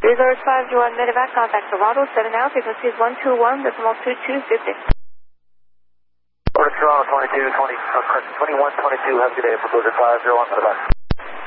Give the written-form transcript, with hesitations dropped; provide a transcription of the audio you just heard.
Reverse 501 medevac, contact Toronto, 7 now, frequency is 121.2250. Order Toronto 2122, have a good day for Blizzard 501 medevac.